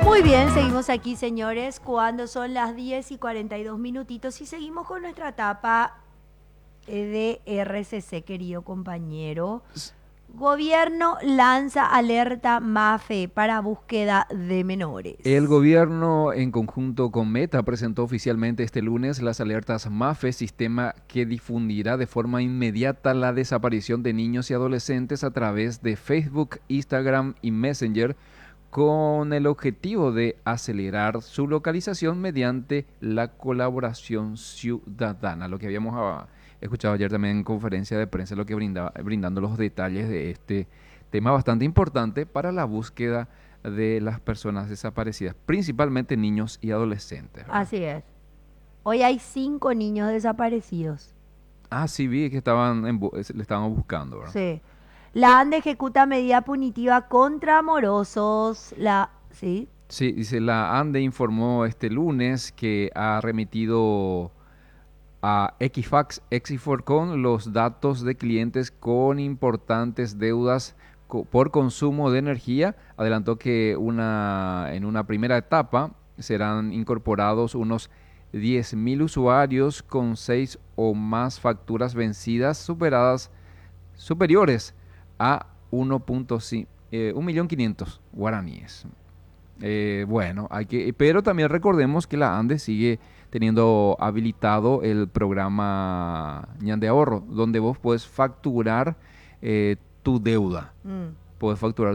Muy bien, seguimos aquí, señores, cuando son las 10 y 42 minutitos y seguimos con nuestra etapa de RCC, querido compañero. Gobierno lanza alerta MAFE para búsqueda de El menores. gobierno, en conjunto con Meta, presentó oficialmente este lunes las alertas MAFE, sistema que difundirá de forma inmediata la desaparición de niños y adolescentes a través de Facebook, Instagram y Messenger, con el objetivo de acelerar su localización mediante la colaboración ciudadana. Lo que habíamos escuchado ayer también en conferencia de prensa, lo que brindando los detalles de este tema bastante importante para la búsqueda de las personas desaparecidas, principalmente niños y adolescentes, ¿verdad? Así es. Hoy hay 5 niños desaparecidos. Ah, sí, vi que le estaban buscando, ¿verdad? Sí. La ANDE ejecuta medida punitiva contra morosos. ¿Sí? Sí, dice, la ANDE informó este lunes que ha remitido a Equifax Exifor con los datos de clientes con importantes deudas por consumo de energía. Adelantó que en una primera etapa serán incorporados unos 10.000 usuarios con 6 o más facturas vencidas superiores a 1.500.000 guaraníes. Bueno, pero también recordemos que la ANDE sigue teniendo habilitado el programa Ñan de Ahorro, donde vos puedes facturar tu deuda. Mm. Puedes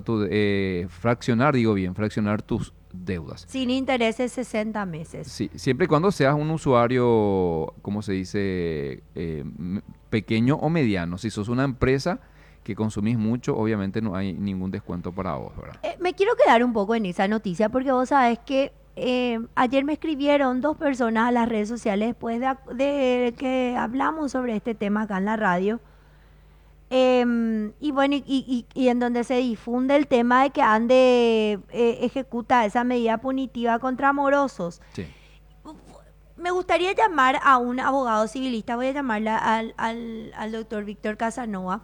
fraccionar tus deudas. Sin intereses 60 meses. Sí, siempre y cuando seas un usuario, ¿cómo se dice? Pequeño o mediano. Si sos una empresa que consumís mucho, obviamente no hay ningún descuento para vos, ¿verdad? Me quiero quedar un poco en esa noticia porque vos sabés que ayer me escribieron 2 personas a las redes sociales después de que hablamos sobre este tema acá en la radio. Y bueno, y en donde se difunde el tema de que Ande ejecuta esa medida punitiva contra morosos. Sí. Me gustaría llamar a un abogado civilista, voy a llamarle al doctor Víctor Casanova,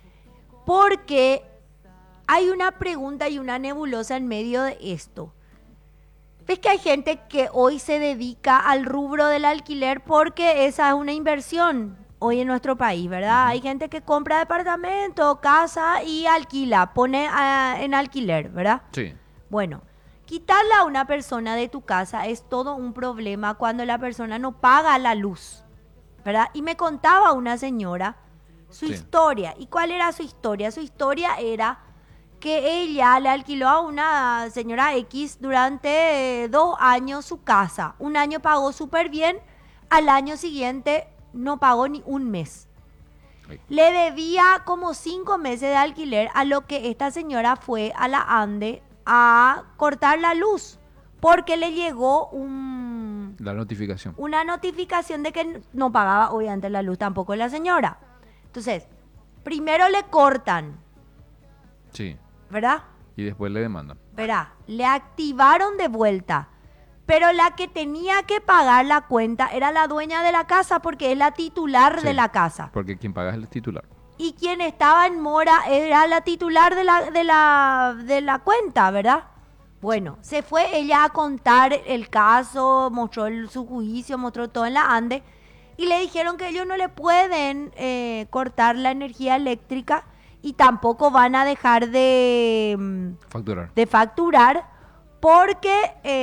porque hay una pregunta y una nebulosa en medio de esto. ¿Ves que hay gente que hoy se dedica al rubro del alquiler porque esa es una inversión hoy en nuestro país, ¿verdad? Hay gente que compra departamento, casa y alquila, pone en alquiler, ¿verdad? Sí. Bueno, quitarla a una persona de tu casa es todo un problema cuando la persona no paga la luz, ¿verdad? Y me contaba una señora su Sí. historia. ¿Y cuál era su historia? Su historia era que ella le alquiló a una señora X durante 2 años su casa. Un año pagó súper bien, al año siguiente no pagó ni un mes. Ay. Le debía como 5 meses de alquiler, a lo que esta señora fue a la ANDE a cortar la luz porque le llegó La notificación. una notificación de que no pagaba obviamente la luz tampoco la señora. Entonces, primero le cortan, Sí. ¿verdad? Y después le demandan. Verá, le activaron de vuelta, pero la que tenía que pagar la cuenta era la dueña de la casa porque es la titular Sí. de la casa. Porque quien paga es el titular. Y quien estaba en mora era la titular de la cuenta, ¿verdad? Bueno, se fue ella a contar el caso, mostró su juicio, mostró todo en la ANDE y le dijeron que ellos no le pueden cortar la energía eléctrica y tampoco van a dejar Facturar. de facturar porque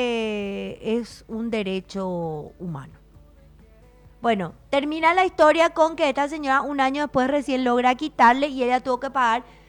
es un derecho humano. Bueno, termina la historia con que esta señora un año después recién logra quitarle y ella tuvo que pagar